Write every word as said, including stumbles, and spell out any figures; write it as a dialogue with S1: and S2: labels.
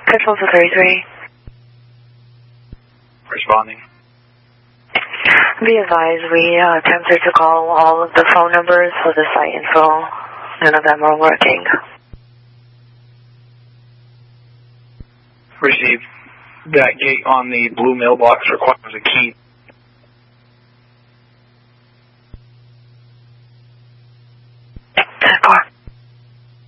S1: Control for thirty-three.
S2: Responding.
S1: Be advised, we uh, attempted to call all of the phone numbers for the site info. None of them are working.
S2: Received. That gate on the blue mailbox requires a key.